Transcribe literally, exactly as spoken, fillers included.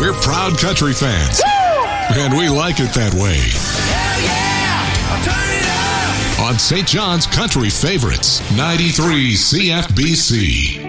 We're proud country fans. Woo! And we like it that way. Hell yeah! Turn it up! On Saint John's Country Favorites, ninety-three C F B C.